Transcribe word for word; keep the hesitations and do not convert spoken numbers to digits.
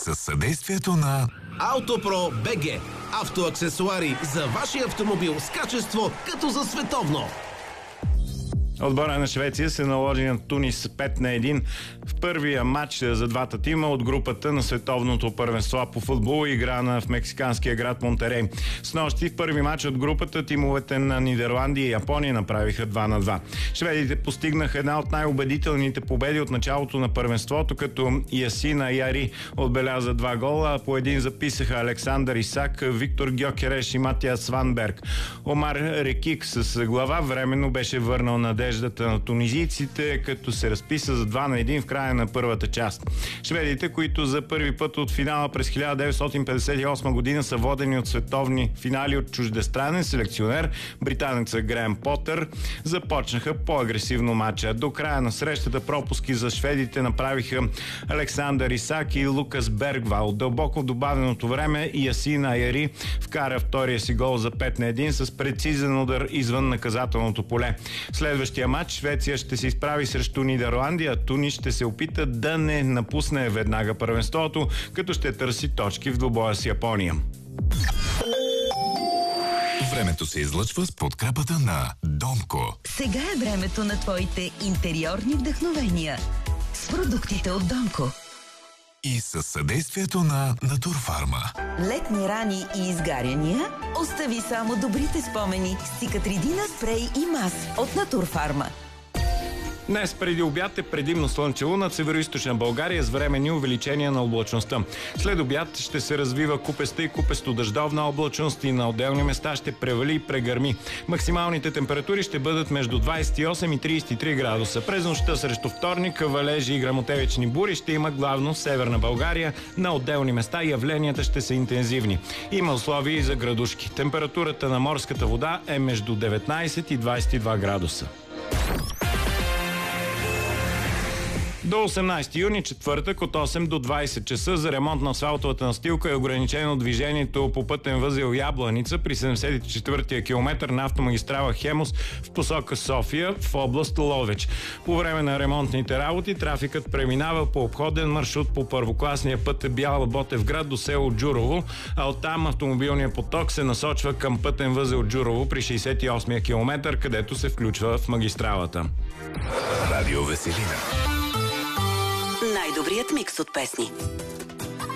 със съдействието на Autopro би джи. Автоаксесуари за вашия автомобил с качество като за световно. Отбора на Швеция се наложи на Тунис пет на едно в първия матч за двата тима от групата на световното първенство по футбол, играна в мексиканския град Монтерей. Снощи в първи матч от групата тимовете на Нидерландия и Япония направиха два на два. Шведите постигнаха една от най-убедителните победи от началото на първенството, като Ясина Яри отбеляза два гола, а по един записаха Александър Исак, Виктор Гьокереш и Матиас Сванберг. Омар Рекик с глава временно беше върнал надеждата на тунизийците, като се разписа за два на едно в края на първата част. Шведите, които за първи път от финала през хиляда деветстотин петдесет и осма година са водени от световни финали от чуждестранен селекционер, британеца Греъм Потър, започнаха по-агресивно матча. До края на срещата пропуски за шведите направиха Александър Исак и Лукас Бергвал. Дълбоко в добавеното време Ясин Аяри вкара втория си гол за пет на едно с прецизен удар извън наказателното поле. Следващия матч Швеция ще се изправи срещу Нидерландия, а Тунис ще се опита да не напусне веднага първенството, като ще търси точки в двубоя с Япония. Времето се излъчва с подкрепата на Домко. Сега е времето на твоите интериорни вдъхновения с продуктите от Домко. И със съдействието на Натурфарма. Летни рани и изгаряния? Остави само добрите спомени с Цикатридина спрей и мас от Натурфарма. Днес преди обяд е предимно слънчево над североизточна България с временни увеличения на облачността. След обяд ще се развива купеста и купесто-дъждовна облачност и на отделни места ще превали и прегърми. Максималните температури ще бъдат между двадесет и осем и тридесет и три градуса. През нощта срещу вторник валежи и гръмотевични бури ще има главно в северна България. На отделни места явленията ще са интензивни. Има условия и за градушки. Температурата на морската вода е между деветнадесет и двадесет и два градуса. До осемнадесети юни, четвъртък, от осем до двадесет часа за ремонт на асфалтовата настилка е ограничено движението по пътен възел Ябланица при седемдесет и четвъртия километър на автомагистрала Хемус в посока София в област Ловеч. По време на ремонтните работи трафикът преминава по обходен маршрут по първокласния път Бяла Ботевград до село Джурово, а оттам автомобилният поток се насочва към пътен възел Джурово при шейсет и осмия километър, където се включва в магистралата. Радио Веселина. Най-добрият микс от песни.